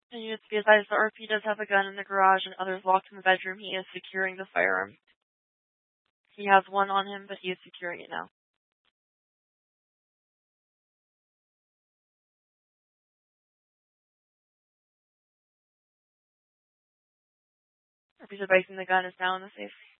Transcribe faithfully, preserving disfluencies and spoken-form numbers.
And you need to be advised that R P does have a gun in the garage and others locked in the bedroom. He is securing the firearm. He has one on him, but he is securing it now. R P's advising the gun is now in the safe.